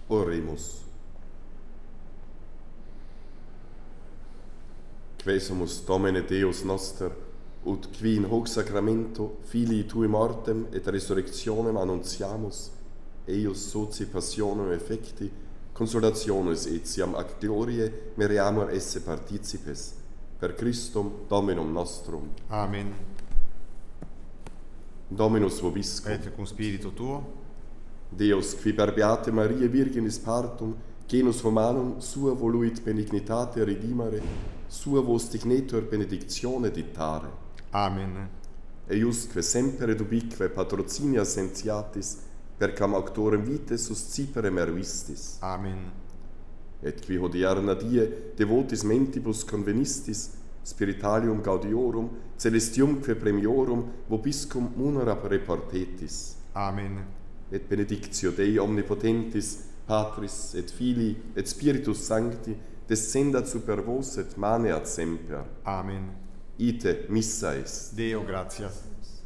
Oremus. Quesumus Domine Deus noster, ut qui in hoc sacramento filii tui mortem et resurrectionem annuntiamus, eius soci passionem effecti, consolationis etiam ac gloriae meriamur esse participes, per Christum Dominum nostrum. Amen. Dominus vobiscum. Et cum spiritu tuo, Deus, qui per Beate Mariae Virginis partum, genus humanum, sua voluit benignitate redimere, sua vos dignetur benedictione dittare. Amen. Eiusque semper et ubique patrocinia sentiatis, per cam auctorem vitae suscipere mervistis. Amen. Et qui hodierna die devotis mentibus convenistis, spiritualium gaudiorum, celestiumque premiorum, vobiscum munera reportetis. Amen. Et benedictio Dei omnipotentis, Patris et Filii et Spiritus Sancti, descendat super vos et maneat semper. Amen. Ite missa est. Deo gratias.